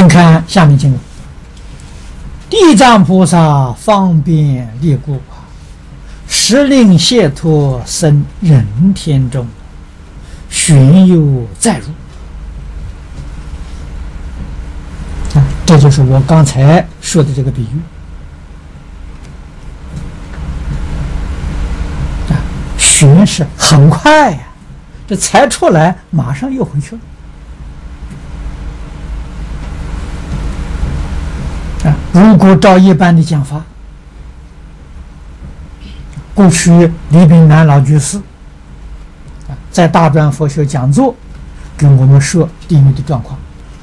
请看下面经文：地藏菩萨方便力故，时令解脱生人天中，寻有再入。这就是我刚才说的这个比喻。寻是很快呀，这才出来，马上又回去了。如果照一般的讲法，过去李炳南老居士在大专佛学讲座跟我们说地狱的状况。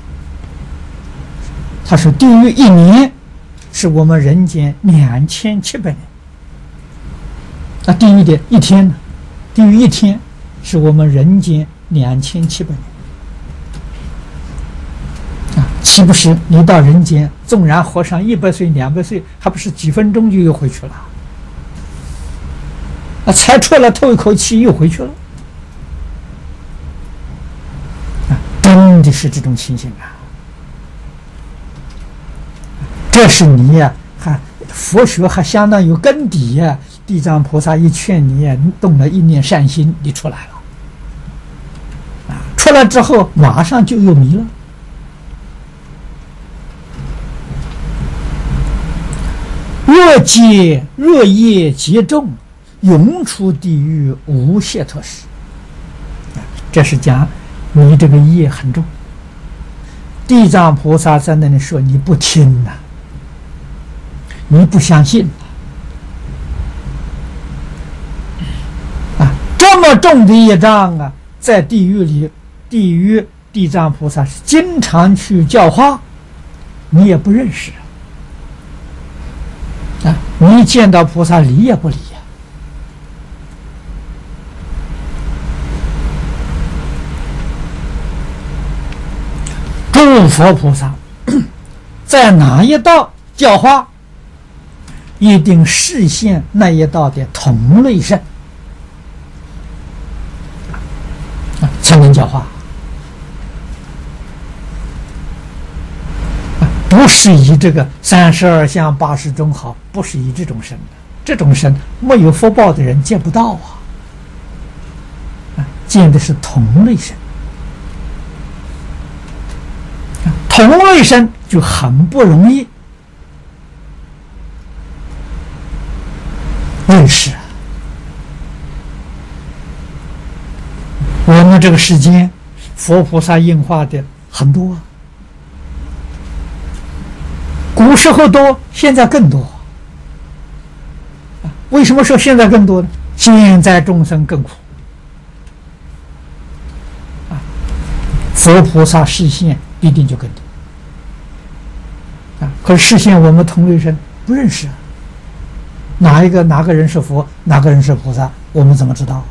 他说地狱一年是我们人间2700年，那地狱的一天呢？地狱一天是我们人间2700年。岂不是你到人间，纵然活上100岁、200岁，还不是几分钟就又回去了？才出来透一口气又回去了。真的是这种情形啊！这是你呀，还佛学还相当有根底呀。地藏菩萨一劝你呀，动了一念善心，你出来了。出来之后马上就又迷了。若业极重，永出地狱无解脱时。这是讲你这个业很重。地藏菩萨在那里说你不听呐，你不相信这么重的业障啊，在地狱里，地藏菩萨是经常去教化，你也不认识你见到菩萨理也不理诸佛菩萨在哪一道教化，一定示现那一道的同类圣才能教化，不是以这个32相80种好，不是以这种神的，这种神没有福报的人见不到见的是同类神。同类神就很不容易认识。我们这个世间佛菩萨应化的很多古时候多，现在更多。为什么说现在更多呢？现在众生更苦佛菩萨示现必定就更多可是示现我们同类人不认识哪个人是佛，哪个人是菩萨，我们怎么知道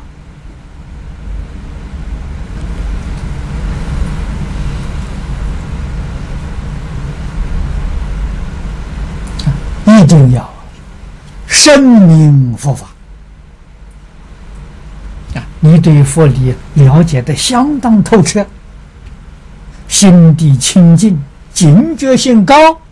一定要深明佛法你对佛理了解的相当透彻，心地清净，警觉性高，